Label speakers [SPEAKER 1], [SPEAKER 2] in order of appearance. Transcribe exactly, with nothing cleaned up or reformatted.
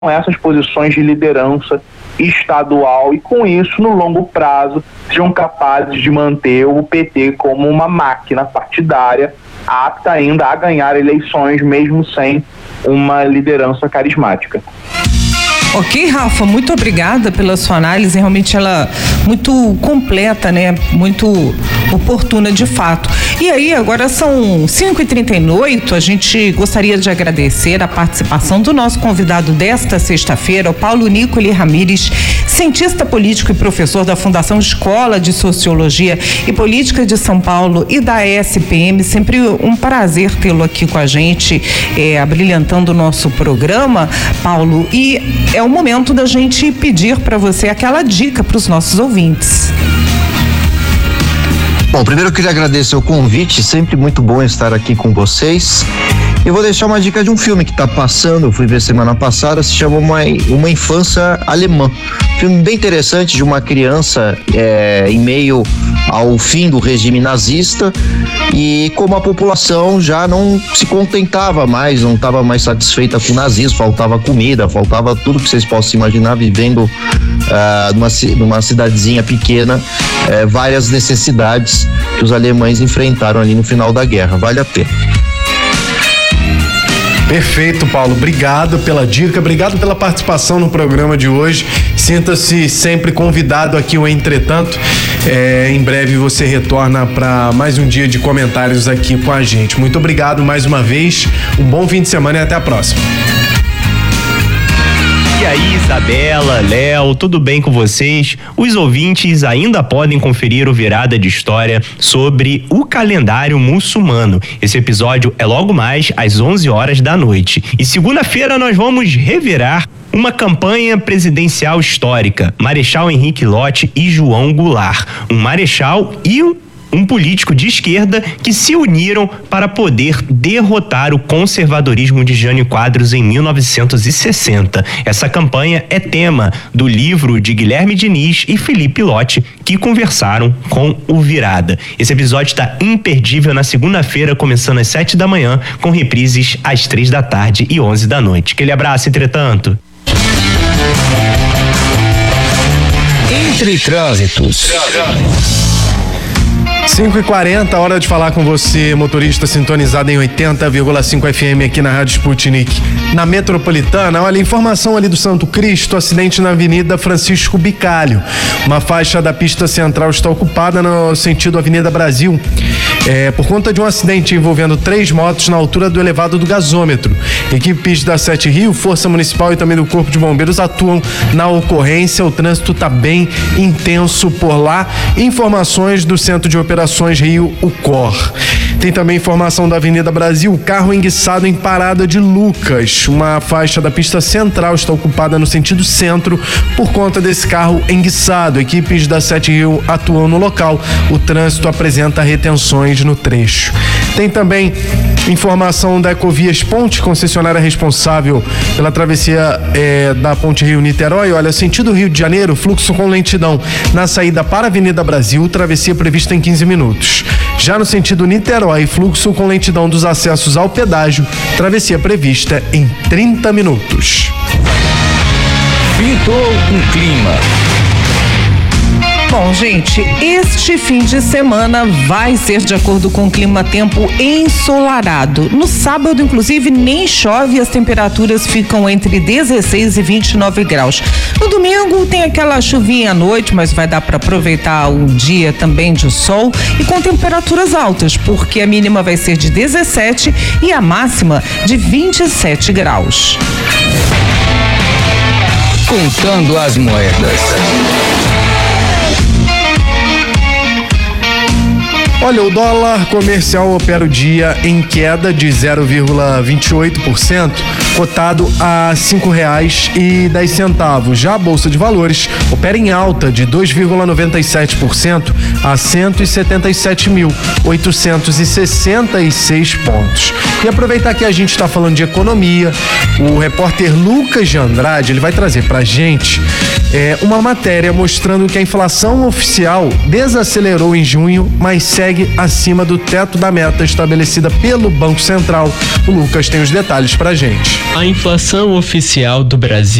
[SPEAKER 1] essas posições de liderança estadual e, com isso, no longo prazo, sejam capazes de manter o P T como uma máquina partidária apta ainda a ganhar eleições, mesmo sem uma liderança carismática.
[SPEAKER 2] Ok, Rafa, muito obrigada pela sua análise, realmente ela muito completa, né? Muito oportuna de fato. E aí, agora são cinco e trinta e oito, a gente gostaria de agradecer a participação do nosso convidado desta sexta-feira, o Paulo Nicoli Ramires, cientista político e professor da Fundação Escola de Sociologia e Política de São Paulo e da E S P M. Sempre um prazer tê-lo aqui com a gente, é, abrilhantando o nosso programa, Paulo, e é o momento da gente pedir para você aquela dica para os nossos ouvintes.
[SPEAKER 3] Bom, primeiro eu queria agradecer o convite, sempre muito bom estar aqui com vocês. Eu vou deixar uma dica de um filme que está passando, eu fui ver semana passada, se chama Uma, uma Infância Alemã. Filme bem interessante de uma criança é, em meio ao fim do regime nazista e como a população já não se contentava mais, não estava mais satisfeita com o nazismo, faltava comida, faltava tudo que vocês possam imaginar, vivendo uh, numa, numa cidadezinha pequena, uh, várias necessidades que os alemães enfrentaram ali no final da guerra. Vale a pena.
[SPEAKER 4] Perfeito, Paulo. Obrigado pela dica, obrigado pela participação no programa de hoje. Sinta-se sempre convidado aqui ao Entretanto. É, em breve você retorna para mais um dia de comentários aqui com a gente. Muito obrigado mais uma vez. Um bom fim de semana e até a próxima.
[SPEAKER 5] E aí, Isabela, Léo, tudo bem com vocês? Os ouvintes ainda podem conferir o Virada de História sobre o calendário muçulmano. Esse episódio é logo mais às onze horas da noite. E segunda-feira nós vamos revirar uma campanha presidencial histórica. Marechal Henrique Lott e João Goulart. Um marechal e um um político de esquerda que se uniram para poder derrotar o conservadorismo de Jânio Quadros em mil novecentos e sessenta. Essa campanha é tema do livro de Guilherme Diniz e Felipe Lott, que conversaram com o Virada. Esse episódio está imperdível na segunda-feira, começando às sete da manhã, com reprises às três da tarde e onze da noite. Aquele abraço, entretanto.
[SPEAKER 6] Entre trânsitos.
[SPEAKER 4] cinco e quarenta, hora de falar com você, motorista sintonizado em oitenta vírgula cinco F M aqui na Rádio Sputnik. Na Metropolitana, olha, informação ali do Santo Cristo, acidente na Avenida Francisco Bicalho. Uma faixa da pista central está ocupada no sentido Avenida Brasil, é, por conta de um acidente envolvendo três motos na altura do elevado do gasômetro. Equipes da Sete Rio, Força Municipal e também do Corpo de Bombeiros atuam na ocorrência. O trânsito está bem intenso por lá. Informações do Centro de Operações Rio, o C O R. Tem também informação da Avenida Brasil, carro enguiçado em Parada de Lucas. Uma faixa da pista central está ocupada no sentido centro por conta desse carro enguiçado. Equipes da Sete Rio atuam no local. O trânsito apresenta retenções no trecho. Tem também informação da Ecovias Ponte, concessionária responsável pela travessia é, da Ponte Rio-Niterói. Olha, sentido Rio de Janeiro, fluxo com lentidão na saída para a Avenida Brasil, travessia prevista em quinze minutos. Já no sentido Niterói, fluxo com lentidão dos acessos ao pedágio, travessia prevista em trinta minutos.
[SPEAKER 6] Pintou um clima.
[SPEAKER 2] Bom, gente, este fim de semana vai ser de acordo com o clima-tempo ensolarado. No sábado, inclusive, nem chove e as temperaturas ficam entre dezesseis e vinte e nove graus. No domingo tem aquela chuvinha à noite, mas vai dar para aproveitar o dia também de sol e com temperaturas altas, porque a mínima vai ser de dezessete e a máxima de vinte e sete graus.
[SPEAKER 6] Contando as moedas.
[SPEAKER 4] Olha, o dólar comercial opera o dia em queda de zero vírgula vinte e oito por cento, cotado a cinco reais e dez centavos. Já a Bolsa de Valores opera em alta de dois vírgula noventa e sete por cento a cento e setenta e sete mil, oitocentos e sessenta e seis pontos. E aproveitar que a gente está falando de economia, o repórter Lucas de Andrade, ele vai trazer pra gente é, uma matéria mostrando que a inflação oficial desacelerou em junho, mas segue acima do teto da meta estabelecida pelo Banco Central. O Lucas tem os detalhes pra gente.
[SPEAKER 7] A inflação oficial do Brasil